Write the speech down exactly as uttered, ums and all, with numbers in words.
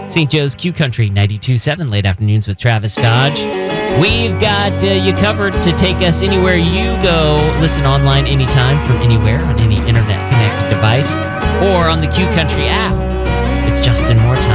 Saint Joe's Q Country ninety-two point seven, late afternoons with Travis Dodge. We've got uh, you covered to take us anywhere you go. Listen online anytime from anywhere on any internet-connected device or on the Q Country app. It's Justin Moore time.